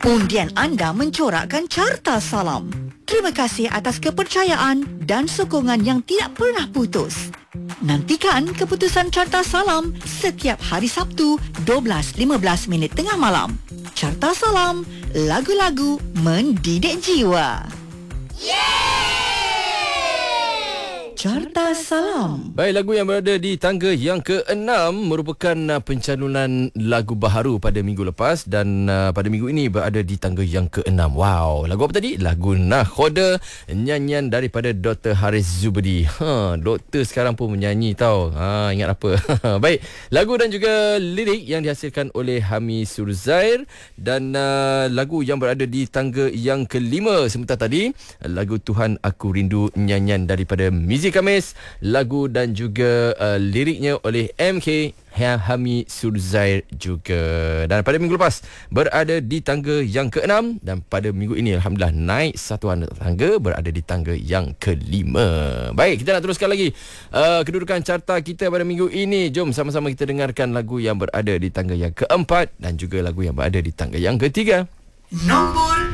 Undian anda mencorakkan carta salam. Terima kasih atas kepercayaan dan sokongan yang tidak pernah putus. Nantikan keputusan carta salam setiap hari Sabtu 12.15 tengah malam. Carta salam, lagu-lagu mendidik jiwa. Carta Salam. Baik, lagu yang berada di tangga yang ke-6 merupakan pencalonan lagu baharu pada minggu lepas dan pada minggu ini berada di tangga yang ke-6. Wow, lagu apa tadi? Lagu Nakhoda, nyanyian daripada Dr. Haris Zubedi. Doktor sekarang pun menyanyi tau. Ingat apa? Baik, lagu dan juga lirik yang dihasilkan oleh Hami Surzair dan lagu yang berada di tangga yang ke-5 sebentar tadi, lagu Tuhan Aku Rindu, nyanyian daripada Mizi Kamis, lagu dan juga liriknya oleh MK Hami Surzair juga. Dan pada minggu lepas berada di tangga yang ke-6 dan pada minggu ini alhamdulillah naik satu tangga berada di tangga yang ke-5. Baik, kita nak teruskan lagi kedudukan carta kita pada minggu ini. Jom sama-sama kita dengarkan lagu yang berada di tangga yang ke-4 dan juga lagu yang berada di tangga yang ke-3. Nombor